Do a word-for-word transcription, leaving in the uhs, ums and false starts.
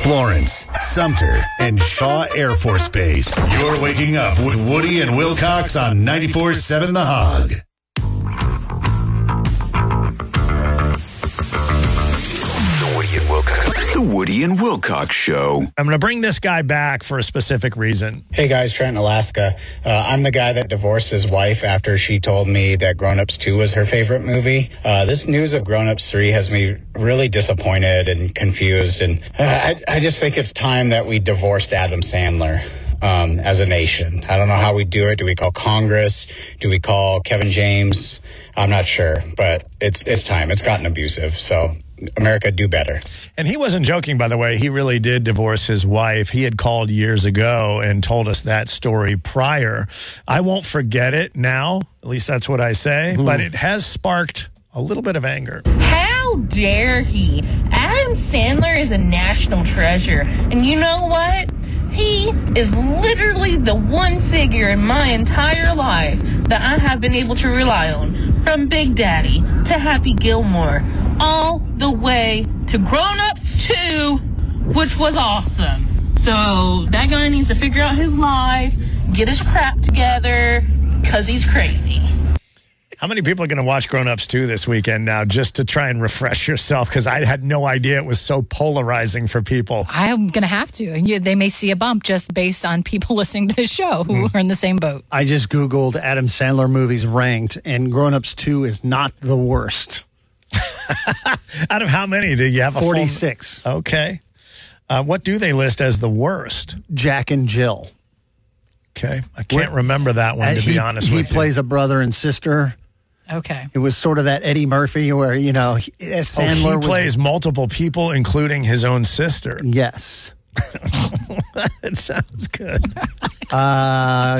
Florence, Sumter, and Shaw Air Force Base. You're waking up with Woody and Wilcox on ninety-four point seven The Hog. The Woody and Wilcox, the Woody and Wilcox Show. I'm going to bring this guy back for a specific reason. Hey guys, Trent, Alaska. Uh, I'm the guy that divorced his wife after she told me that Grown Ups two was her favorite movie. Uh, this news of Grown Ups three has me really disappointed and confused, and uh, I, I just think it's time that we divorced Adam Sandler. Um, as a nation. I don't know how we do it. Do we call Congress? Do we call Kevin James? I'm not sure, but it's it's time. It's gotten abusive, so America, do better. And he wasn't joking, by the way. He really did divorce his wife. He had called years ago and told us that story prior. I won't forget it now. At least that's what I say. Mm. But it has sparked a little bit of anger. How dare he? Adam Sandler is a national treasure. And you know what? He is literally the one figure in my entire life that I have been able to rely on. From Big Daddy to Happy Gilmore, all the way to Grown Ups two, which was awesome. So that guy needs to figure out his life, get his crap together, because he's crazy. How many people are going to watch Grown Ups two this weekend now just to try and refresh yourself? Because I had no idea it was so polarizing for people. I'm going to have to. And you, they may see a bump just based on people listening to the show who mm. are in the same boat. I just Googled Adam Sandler movies ranked, and Grown Ups two is not the worst. Out of how many do you have? forty-six. A full... Okay. Uh, what do they list as the worst? Jack and Jill. Okay. I can't what, remember that one, to he, be honest he with you. He plays a brother and sister. Okay. It was sort of that Eddie Murphy where, you know, Sandler oh, he was, plays multiple people, including his own sister. Yes. It sounds good. uh